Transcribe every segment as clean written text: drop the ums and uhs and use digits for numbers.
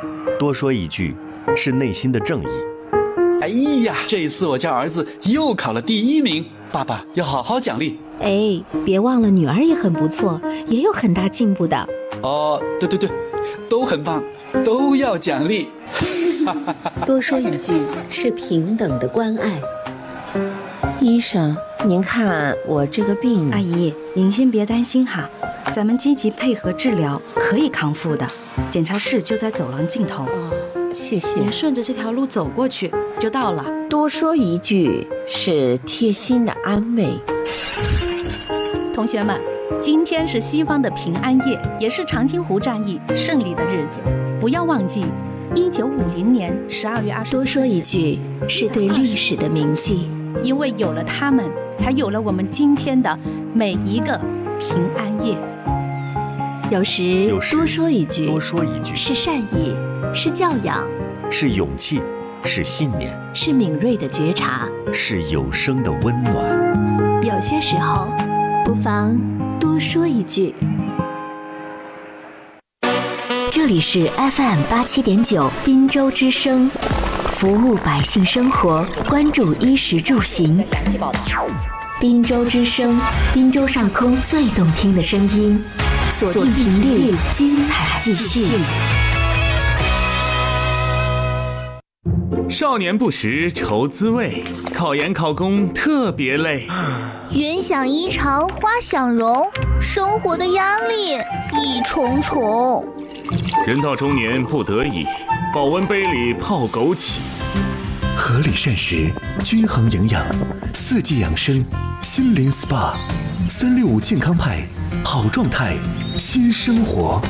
多说一句是内心的正义。 哎呀，这一次我家儿子又考了第1名，爸爸要好好奖励。 哎，别忘了女儿也很不错，也有很大进步的。 哦，对，都很棒，都要奖励。 多说一句是平等的关爱。 医生，您看我这个病…… 阿姨，您先别担心哈，咱们积极配合治疗，可以康复的。检查室就在走廊尽头。 谢谢。 您顺着这条路走过去就到了。 多说一句是贴心的安慰。 同学们，今天是西方的平安夜，也是长津湖战役胜利的日子。不要忘记，1950年12月24日。 多说一句是对历史的铭记， 因为有了他们，才有了我们今天的每一个平安夜。 有时多说一句是善意，是教养， 是勇气，是信念， 是敏锐的觉察， 是有声的温暖。 有些时候不妨多说一句。这里是 FM87.9 滨州之声，服务百姓生活，关注衣食住行。滨州之声，滨州上空最动听的声音，锁定频率，精彩继续。 少年不识愁滋味，考研考公特别累。 云想衣裳花想容，生活的压力一重重。 人到中年不得已，保温杯里泡枸杞。 合理膳食，均衡营养，4季养生，心灵 SPA，365健康派，好状态，新生活。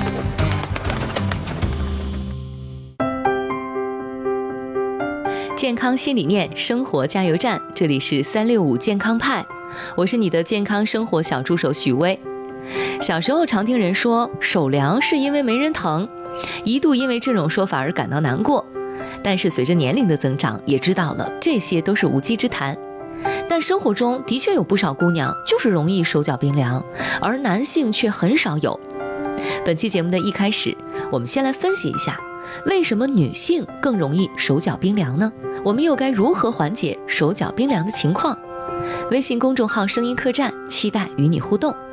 健康新理念，生活加油站，这里是365健康派，我是你的健康生活小助手许巍。小时候常听人说手凉是因为没人疼，一度因为这种说法而感到难过，但是随着年龄的增长，也知道了这些都是无稽之谈。但生活中的确有不少姑娘就是容易手脚冰凉，而男性却很少有。本期节目的一开始，我们先来分析一下为什么女性更容易手脚冰凉呢？我们又该如何缓解手脚冰凉的情况？微信公众号声音客栈期待与你互动。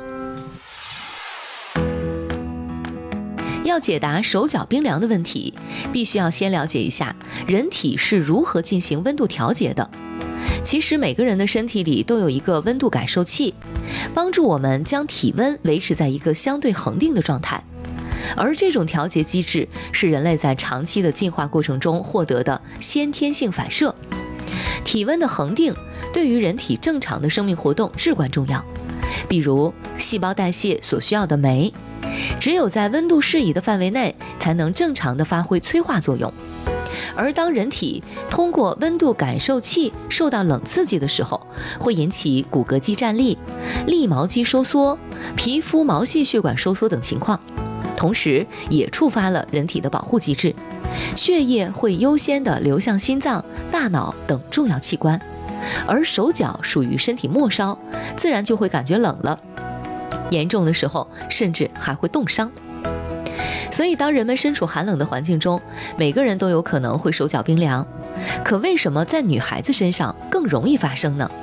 要解答手脚冰凉的问题，必须要先了解一下人体是如何进行温度调节的。其实每个人的身体里都有一个温度感受器，帮助我们将体温维持在一个相对恒定的状态。而这种调节机制是人类在长期的进化过程中获得的先天性反射。体温的恒定对于人体正常的生命活动至关重要，比如细胞代谢所需要的酶，只有在温度适宜的范围内，才能正常的发挥催化作用。而当人体通过温度感受器受到冷刺激的时候，会引起骨骼肌站立、立毛肌收缩、皮肤毛细血管收缩等情况，同时也触发了人体的保护机制，血液会优先的流向心脏、大脑等重要器官，而手脚属于身体末梢，自然就会感觉冷了，严重的时候甚至还会冻伤。所以当人们身处寒冷的环境中，每个人都有可能会手脚冰凉。可为什么在女孩子身上更容易发生呢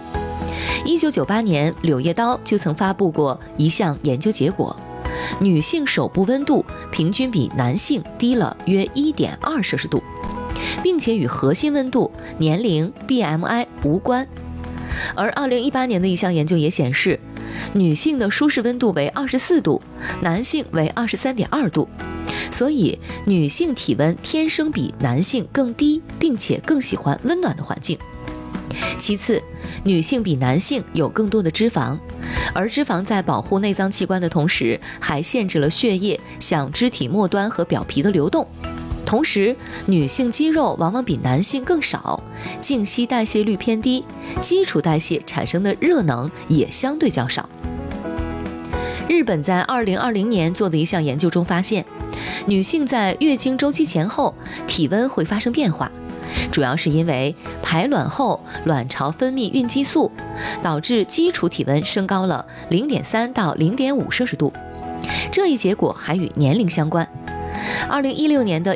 ？1998年，柳叶刀就曾发布过一项研究结果，女性手部温度平均比男性低了约 1.2 摄氏度，并且与核心温度、年龄、BMI 无关。而2018年的一项研究也显示，女性的舒适温度为24度，男性为23.2度，所以女性体温天生比男性更低，并且更喜欢温暖的环境。其次，女性比男性有更多的脂肪，而脂肪在保护内脏器官的同时，还限制了血液向肢体末端和表皮的流动。同时，女性肌肉往往比男性更少，静息代谢率偏低，基础代谢产生的热能也相对较少。日本在2020年做的一项研究中发现，女性在月经周期前后体温会发生变化，主要是因为排卵后卵巢分泌孕激素，导致基础体温升高了 0.3 到 0.5 摄氏度。这一结果还与年龄相关。2016年的